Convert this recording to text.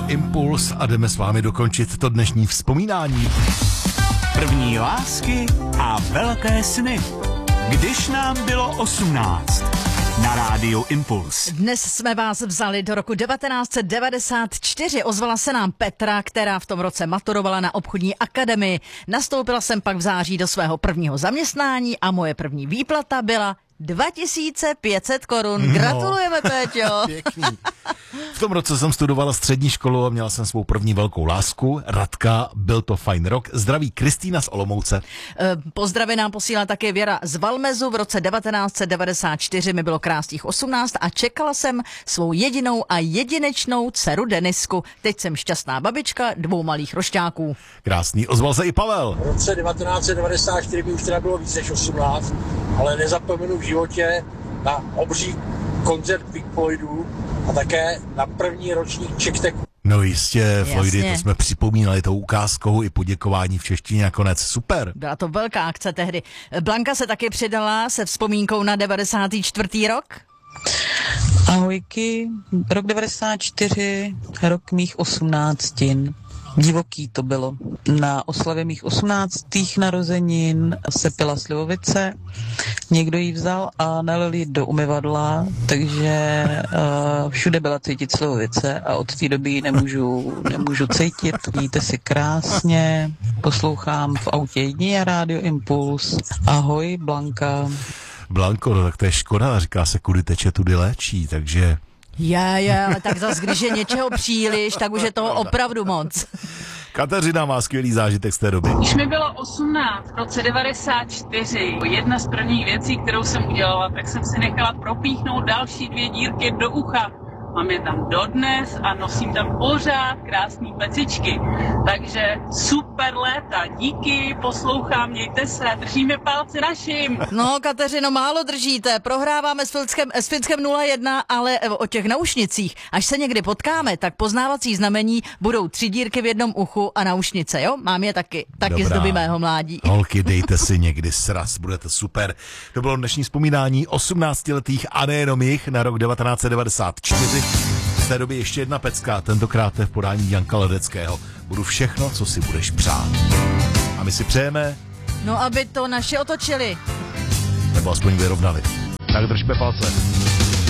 Rádio Impuls a jdeme s vámi dokončit to dnešní vzpomínání. První lásky a velké sny. Když nám bylo 18. Na Rádiu Impuls. Dnes jsme vás vzali do roku 1994. Ozvala se nám Petra, která v tom roce maturovala na obchodní akademii. Nastoupila jsem pak v září do svého prvního zaměstnání a moje první výplata byla 2500 korun. Gratulujeme, Péťo. Pěkný. V tom roce jsem studovala střední školu a měla jsem svou první velkou lásku, Radka, byl to fajn rok. Zdraví Kristýna z Olomouce. Pozdravy nám posílá také Věra z Valmezu. V roce 1994 mi bylo krásných 18 a čekala jsem svou jedinou a jedinečnou dceru Denisku. Teď jsem šťastná babička 2 malých rošťáků. Krásný, ozval se i Pavel. V roce 1994 mi už teda bylo víc než 18, ale nezapomenu v životě na obří koncert Pink Floydů a také na první ročník Czech. No jistě, Floydy, to jsme připomínali tou ukázkou i poděkování v češtině nakonec. Super. Byla to velká akce tehdy. Blanka se taky přidala se vzpomínkou na 94. rok. Ahojky, rok 94, rok mých 18. Divoký to bylo. Na oslavě mých 18. narozenin se pila slivovice, někdo ji vzal a nalil ji do umyvadla, takže všude byla cítit slivovice a od té doby ji nemůžu cítit. Mějte si krásně, poslouchám v autě jedině Rádio Impuls. Ahoj, Blanka. Blanko, no tak to je škoda, říká se, kudy teče, tudy léčí, takže... Ale tak zas, když je něčeho příliš, tak už je toho opravdu moc. Kateřina má skvělý zážitek z té doby. Když mi bylo 18, v roce 94, jedna z prvních věcí, kterou jsem udělala, tak jsem si nechala propíchnout další 2 dírky do ucha. Mám je tam dodnes a nosím tam pořád krásný pecičky. Takže super léta, díky, poslouchám, mějte se, držíme palce našim. No, Kateřino, málo držíte, prohráváme s Finskem 0-1, ale o těch naušnicích, až se někdy potkáme, tak poznávací znamení budou 3 dírky v jednom uchu a naušnice, jo? Mám je taky z doby mého mládí. Holky, dejte si někdy sraz, bude to super. To bylo dnešní vzpomínání 18letých a nejenom jich na rok 1994. Z té doby ještě jedna pecka, tentokrát v podání Janka Ledeckého. Budu všechno, co si budeš přát. A my si přejeme... No, aby to naši otočili. Nebo aspoň vyrovnali. Tak držme palce.